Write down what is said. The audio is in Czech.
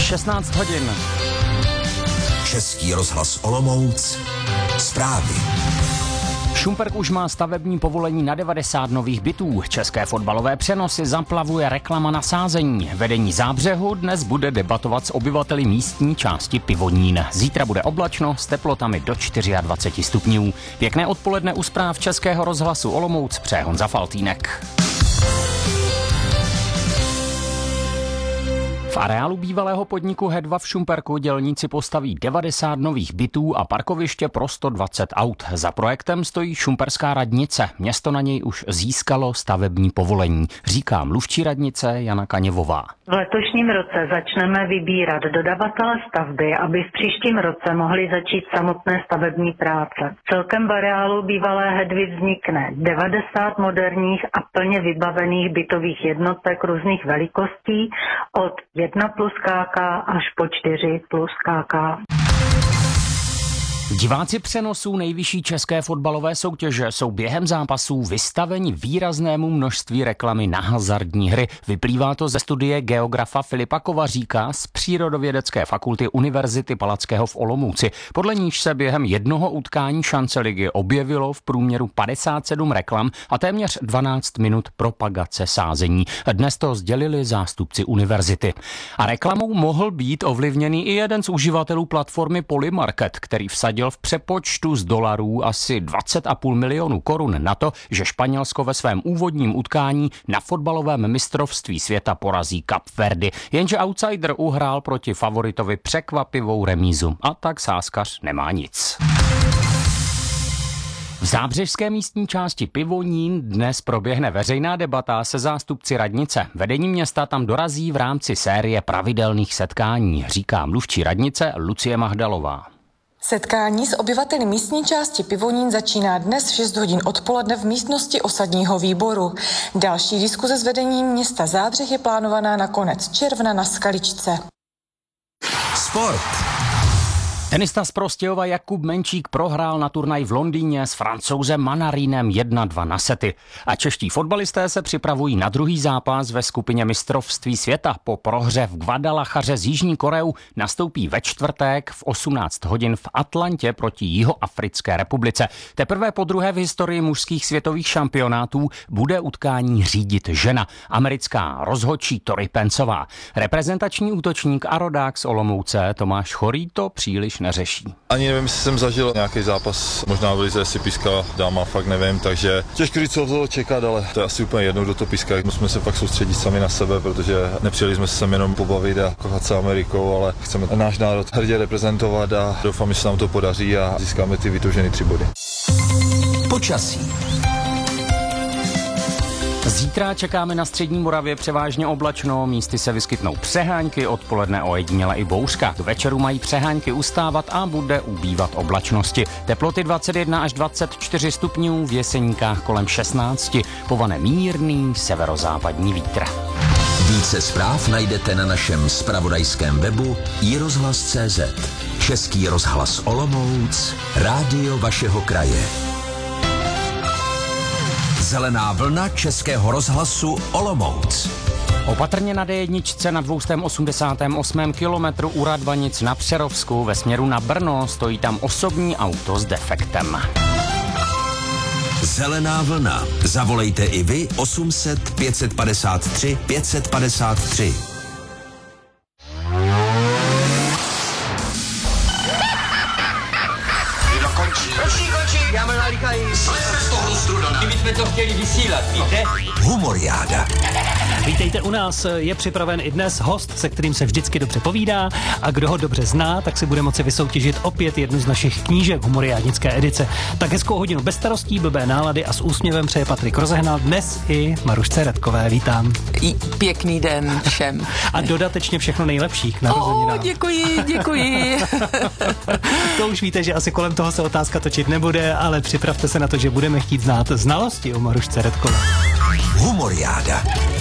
16 hodin. Český rozhlas Olomouc. Zprávy. Šumperk už má stavební povolení na 90 nových bytů. České fotbalové přenosy zaplavuje reklama na sázení. Vedení Zábřehu dnes bude debatovat s obyvateli místní části Pivonín. Zítra bude oblačno s teplotami do 24 stupňů. Pěkné odpoledne u zpráv Českého rozhlasu Olomouc přeje Honza Faltýnek. V areálu bývalého podniku Hedva v Šumperku dělníci postaví 90 nových bytů a parkoviště pro 120 aut. Za projektem stojí šumperská radnice. Město na něj už získalo stavební povolení, říká mluvčí radnice Jana Kaněvová. V letošním roce začneme vybírat dodavatele stavby, aby v příštím roce mohly začít samotné stavební práce. Celkem v areálu bývalé Hedvy vznikne 90 moderních a plně vybavených bytových jednotek různých velikostí od 1 plus KK až po 4 plus KK. Diváci přenosů nejvyšší české fotbalové soutěže jsou během zápasů vystaveni výraznému množství reklamy na hazardní hry. Vyplývá to ze studie geografa Filipa Kovaříka z Přírodovědecké fakulty Univerzity Palackého v Olomouci. Podle níž se během jednoho utkání šance ligy objevilo v průměru 57 reklam a téměř 12 minut propagace sázení. Dnes to sdělili zástupci univerzity. A reklamou mohl být ovlivněný i jeden z uživatelů platformy Polymarket, který vsadil v přepočtu z dolarů asi 20,5 milionů korun na to, že Španělsko ve svém úvodním utkání na fotbalovém mistrovství světa porazí Kapverdy. Jenže outsider uhrál proti favoritovi překvapivou remízu a tak sázkař nemá nic. V zábřežské místní části Pivonín dnes proběhne veřejná debata se zástupci radnice. Vedení města tam dorazí v rámci série pravidelných setkání, říká mluvčí radnice Lucie Mahdalová. Setkání s obyvateli místní části Pivonín začíná dnes v 6 hodin odpoledne v místnosti osadního výboru. Další diskuze s vedením města Zábřeh je plánovaná na konec června na Skaličce. Sport. Tenista z Prostějova Jakub Menčík prohrál na turnaj v Londýně s Francouzem Manarínem 1-2 na sety. A čeští fotbalisté se připravují na druhý zápas ve skupině mistrovství světa. Po prohře v Guadalachaře s Jižní Koreou nastoupí ve čtvrtek v 18 hodin v Atlantě proti Jihoafrické republice. Teprve podruhé v historii mužských světových šampionátů bude utkání řídit žena, americká rozhodčí Tori Pencová. Reprezentační útočník a rodák z Olomouce Tomáš Chorý to příliš neřeší. Ani nevím, jestli jsem zažil nějaký zápas, možná v lize si pískala dáma, fakt nevím, takže těžko říct, co toho čekat, ale to je asi úplně jedno, kdo to píská. Musíme se fakt soustředit sami na sebe, protože nepřijeli jsme se sem jenom pobavit a kochat se Amerikou, ale chceme náš národ hrdě reprezentovat a doufám, že se nám to podaří a získáme ty vytoužené 3 body. Počasí. Zítra čekáme na střední Moravě převážně oblačno, místy se vyskytnou přehánky, odpoledne ojediněle i bouřka. K večeru mají přehánky ustávat a bude ubývat oblačnosti. Teploty 21 až 24 stupňů, v Jeseníkách kolem 16, povane mírný severozápadní vítr. Více zpráv najdete na našem zpravodajském webu iRozhlas.cz. Český rozhlas Olomouc, rádio vašeho kraje. Zelená vlna Českého rozhlasu Olomouc. Opatrně na D1 na 288. kilometru u Radvanic na Přerovsku ve směru na Brno stojí tam osobní auto s defektem. Zelená vlna. Zavolejte i vy 800 553 553. Já mám nalíkají. Kdybychom to chtěli vysílat, víte? Humoriáda. Vítejte u nás, je připraven i dnes host, se kterým se vždycky dobře povídá a kdo ho dobře zná, tak si bude moci vysoutěžit opět jednu z našich knížek humoriádnické edice. Tak hezkou hodinu bez starostí, blbé nálady a s úsměvem přeje Patrik Rozehnal, dnes i Marušce Redkové. Vítám. Pěkný den všem. A dodatečně všechno nejlepší k narozeninám. Děkuji. To už víte, že asi kolem toho se otázka točit nebude, ale připravte se na to, že budeme chtít znát znalosti o Marušce Redkové. Humoriáda.